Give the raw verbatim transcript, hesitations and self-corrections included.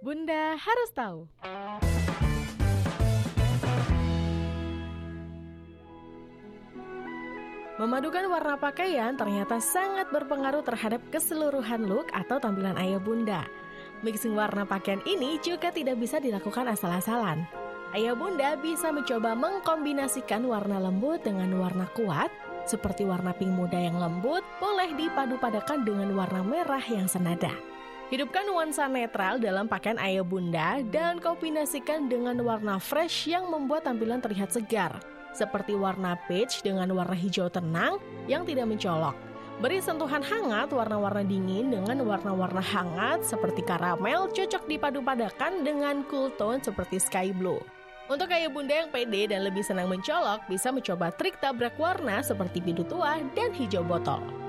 Bunda harus tahu. Memadukan warna pakaian ternyata sangat berpengaruh terhadap keseluruhan look atau tampilan ayah bunda. Mixing warna pakaian ini juga tidak bisa dilakukan asal-asalan. Ayah bunda bisa mencoba mengkombinasikan warna lembut dengan warna kuat, seperti warna pink muda yang lembut, boleh dipadu-padakan dengan warna merah yang senada. Hidupkan nuansa netral dalam pakaian ayah bunda dan kombinasikan dengan warna fresh yang membuat tampilan terlihat segar, seperti warna peach dengan warna hijau tenang yang tidak mencolok. Beri sentuhan hangat warna-warna dingin dengan warna-warna hangat seperti karamel cocok dipadu-padakan dengan cool tone seperti sky blue. Untuk ayah bunda yang pede dan lebih senang mencolok, bisa mencoba trik tabrak warna seperti biru tua dan hijau botol.